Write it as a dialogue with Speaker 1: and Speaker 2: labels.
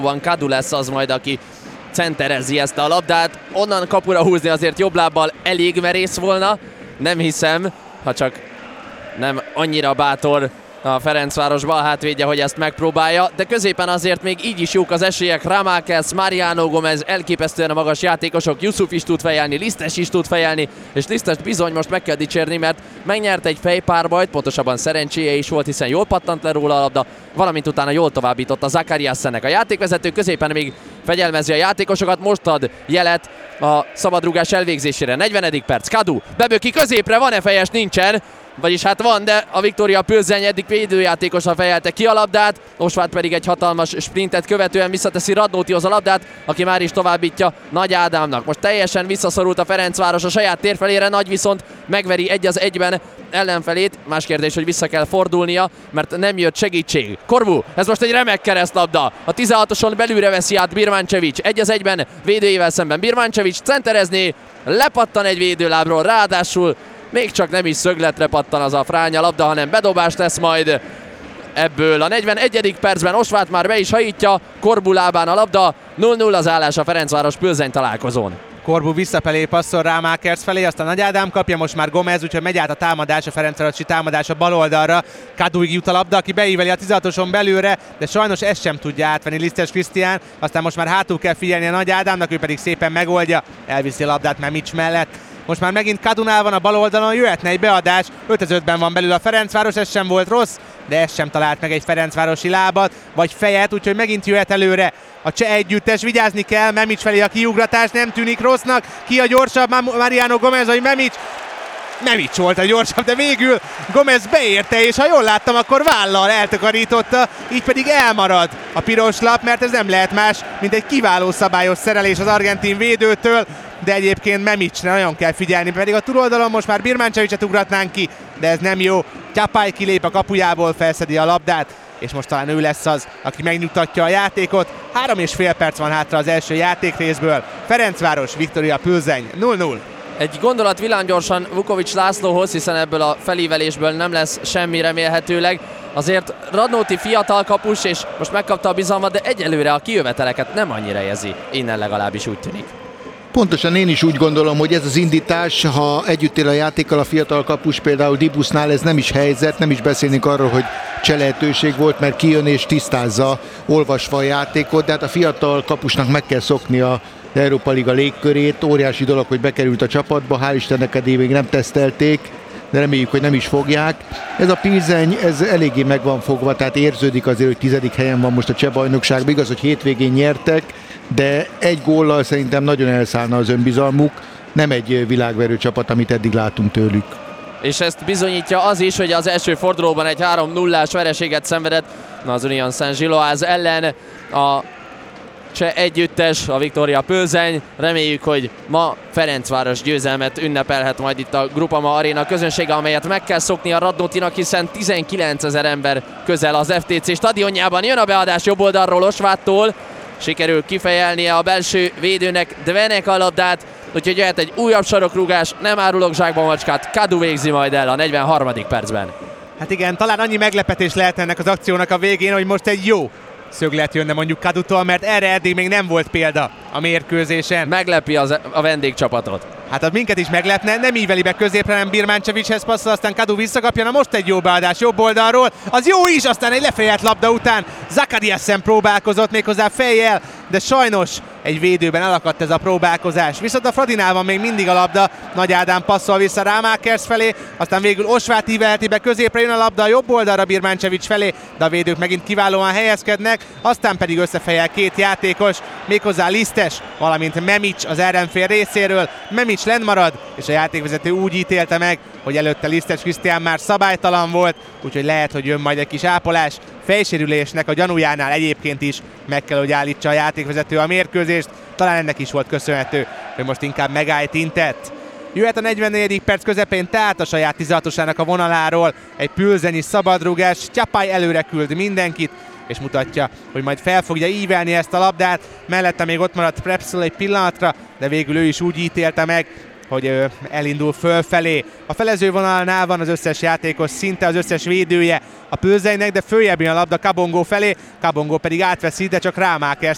Speaker 1: Kadu lesz az majd, aki centerezi ezt a labdát. Onnan kapura húzni azért jobb lábbal elég merész volna. Nem hiszem, ha csak nem annyira bátor a Ferencváros bal hátvédje, hogy ezt megpróbálja, de középen azért még így is jók az esélyek. Ramákesz, Mariano Gomez, elképesztően a magas játékosok, Yusuf is tud fejelni, Lisztes is tud fejelni, és Lisztest bizony most meg kell dicsérni, mert megnyert egy fejpárbajt, pontosabban szerencséje is volt, hiszen jól pattant le róla a labda, valamint utána jól továbbított a Zakariasennek. A játékvezető középen még fegyelmezi a játékosokat, most ad jelet a szabadrúgás elvégzésére. 40. perc, Kadu beböki középre, van-e fejes? Nincsen. Vagyis hát van, de a Viktória Plzeň eddig védőjátékosra fejelte ki a labdát, Osváth pedig egy hatalmas sprintet követően visszateszi Radnótihoz a labdát, aki már is továbbítja Nagy Ádámnak. Most teljesen visszaszorult a Ferencváros a saját térfelére, Nagy viszont megveri 1-1 ellenfelét. Más kérdés, hogy vissza kell fordulnia, mert nem jött segítség. Corvu, ez most egy remek keresztlabda. A 16-oson belülre veszi át Birmancevic. 1-1 védőjével szemben Birmancevic centerezné, lepattan egy védőlábról, ráadásul még csak nem is szögletre pattan az a fránya labda, hanem bedobás lesz majd ebből. A 41. percben Osváth már be is hajítja, Corbu lábán a labda, 0-0 az állás a Ferencváros Plzeň találkozón.
Speaker 2: Corbu visszafelé passzol Ramákers felé, aztán Nagy Ádám kapja, most már Gomez, úgyhogy megy át a támadás, a Ferencvárosi támadás a bal oldalra. Kaduig jut a labda, aki beíveli a 16-oson belülre, de sajnos ezt sem tudja átvenni Lisztes Krisztián, aztán most már hátul kell figyelni a Nagy Ádámnak, ő pedig szépen megoldja, elviszi a labdát Memics mellett. Most már megint Kadunál van a bal oldalon, jöhetne egy beadás, 5-5-ben van belül a Ferencváros, ez sem volt rossz, de ez sem talált meg egy ferencvárosi lábat, vagy fejet, úgyhogy megint jöhet előre a cseh együttes, vigyázni kell, Memics felé a kiugratás, nem tűnik rossznak, ki a gyorsabb, Mariano Gomez vagy Memics? Memics volt a gyorsabb, de végül Gomez beérte, és ha jól láttam, akkor vállal eltakarította, így pedig elmarad a piros lap, mert ez nem lehet más, mint egy kiváló szabályos szerelés az argentin védőtől, de egyébként Memicsre nagyon kell figyelni, pedig a túloldalon most már Birmancevicet ugratnánk ki, de ez nem jó. Csapály kilép a kapujából, felszedi a labdát, és most talán ő lesz az, aki megnyugtatja a játékot. 3,5 perc van hátra az első játékrészből. Ferencváros, Viktória Plzeň 0-0.
Speaker 1: Egy gondolat villámgyorsan Vukovics Lászlóhoz, hiszen ebből a felívelésből nem lesz semmi remélhetőleg. Azért Radnóti fiatal kapus, és most megkapta a bizalmat, de egyelőre a kijöveteleket nem annyira érzi. Innen legalábbis úgy tűnik.
Speaker 3: Pontosan én is úgy gondolom, hogy ez az indítás, ha együtt él a játékkal a fiatal kapus, például Dibusnál ez nem is helyzet, nem is beszélnénk arról, hogy cseh lehetőség volt, mert kijön és tisztázza, olvasva a játékot, de hát a fiatal kapusnak meg kell szokni az Európa Liga légkörét, óriási dolog, hogy bekerült a csapatba, hál' Istennek eddig még nem tesztelték, de reméljük, hogy nem is fogják. Ez a Plzeň, ez eléggé meg van fogva, tehát érződik azért, hogy 10. helyen van most a cseh bajnokságban. Igaz, hogy hétvégén nyertek, de egy góllal szerintem nagyon elszállna az önbizalmuk. Nem egy világverő csapat, amit eddig látunk tőlük.
Speaker 1: És ezt bizonyítja az is, hogy az első fordulóban egy 3-0-ás vereséget szenvedett az Union Saint-Gilloise ellen a cseh együttes, a Viktória Plzeň. Reméljük, hogy ma Ferencváros győzelmet ünnepelhet majd itt a Groupama Arena közönsége, amelyet meg kell szokni a Radnótinak, hiszen 19 000 ember közel az FTC stadionjában. Jön a beadás jobb oldalról Osváttól, sikerül kifejelnie a belső védőnek Dvenek a labdát, úgyhogy jöhet egy újabb sarokrúgás, nem árulok zsákba macskát, Kadu végzi majd el a 43. percben.
Speaker 2: Hát igen, talán annyi meglepetés lehet ennek az akciónak a végén, hogy most egy jó szöglet jönne mondjuk Kadutól, mert erre eddig még nem volt példa a mérkőzésen.
Speaker 1: Meglepi a vendégcsapatot.
Speaker 2: Hát az minket is meglepne, nem íveli be középre, nem Birmancevichez passzol, aztán Kadu visszakapja, na most egy jó beadás jobb oldalról, az jó is, aztán egy lefejelt labda után Zakariasen próbálkozott méghozzá fejjel, de sajnos egy védőben elakadt ez a próbálkozás. Viszont a Fradinál van még mindig a labda, Nagy Ádám passzol vissza Ramákers felé, aztán végül Osváth ívelheti be középre, jön a labda a jobb oldalra Birmancevic felé, de a védők megint kiválóan helyezkednek, aztán pedig összefejel két játékos, méghozzá Lisztes, valamint Memics az ellenfél részéről. Memics lenn marad, és a játékvezető úgy ítélte meg, hogy előtte Lisztes Krisztián már szabálytalan volt, úgyhogy lehet, hogy jön majd egy kis ápolás. Fejsérülésnek a gyanújánál egyébként is meg kell, hogy állítsa a játékvezető a mérkőzést. Talán ennek is volt köszönhető, hogy most inkább megállt intett. Jöhet a 44. perc közepén, tehát a saját 16-osának a vonaláról egy plzeņi szabadrúgás. Csapály előre küld mindenkit, és mutatja, hogy majd fel fogja ívelni ezt a labdát. Mellette még ott maradt Prepszel egy pillanatra, de végül ő is úgy ítélte meg, hogy elindul fölfelé. A felezővonalnál van az összes játékos, szinte az összes védője a Plzeņnek, de följebb jön a labda Kabongó felé, Kabongó pedig átveszi, de csak Ramákers